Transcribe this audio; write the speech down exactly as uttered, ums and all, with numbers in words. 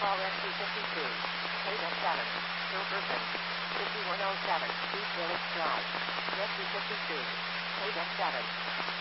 call S C fifty-two. Payment seven. Silverton. fifty-one oh seven. East Village Drive. S C fifty-two. Payment seven.